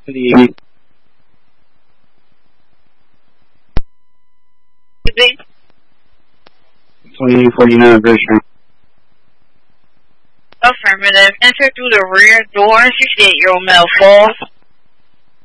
the 2040 anniversary. Affirmative. Enter through the rear door. 68-year-old male falls.